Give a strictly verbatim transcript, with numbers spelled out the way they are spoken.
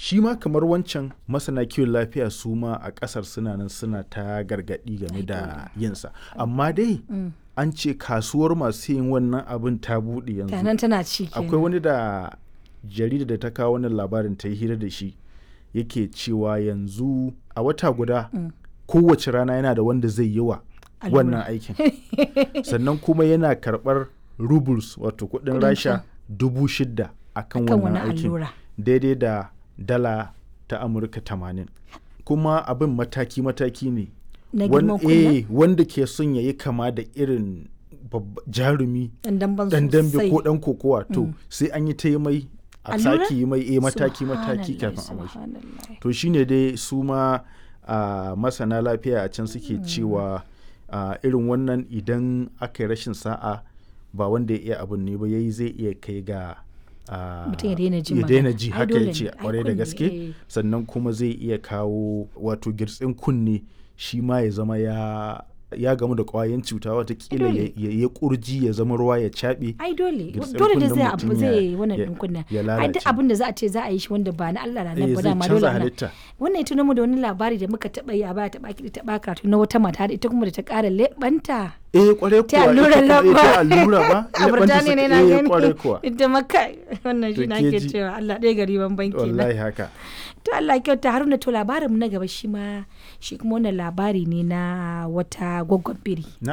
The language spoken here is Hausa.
shi ma kamar wancan masana kiwon lafiya su ma a ƙasar suna nan suna ta gargaɗi game da yinsa amma dai mm. an ce kasuwar masu yin wannan abin ta buɗe yanzu tanan tana ci akwai wani da jarida da ta kawo wannan labarin ta yi hira da shi yake cewa yanzu a wata guda mm. kowace rana yana da wanda zai yi wa wannan aikin sannan kuma yana karɓar rubles wato kuɗin rasha dubu shida akan wannan aikin daidai da dala ta amurka tamanin kuma abin mataki-mataki ne eh, wanda ke son ya yi kama da irin jarumi dan dambe ko dan kokowa to mm. sai an yi ta yi mai a sake yi mai eh, mataki-mataki kafin a mashi to shine dai su ma uh, masana lafiya a can suke mm. cewa uh, irin wannan idan aka yi rashin sa'a ba wanda ya iya abin ne ba yayi zai iya kai ga mutum ya daina ji haka ya ce kwarai da gaske sannan kuma zai iya kawo wato girtsin kunne shi ma ya zama ya ya gamu da kwayan cuta watakila ya, ya, ya kurji ya zama ruwa ya caɓe ai dole dole da zai abu zai wannan din kunna ai duk abin da za a ce za a yi shi wanda ba na Allah na ba da ma dole ana wannan ita mu da wani labari da muka taba yi a baya taba kidi taba karatu na wata mata da ita kuma da ta ƙara lebanta eh kware kuwa ta allura lamba ta allura ba a Burtaniya ne na gani kware kuwa ita maka wannan shi nake cewa Allah ɗaya gari ban banki wallahi haka to Allah kyauta Haruna to labarin mu na gaba shi ma shi kuma wannan labari ne na wata gwaggon biri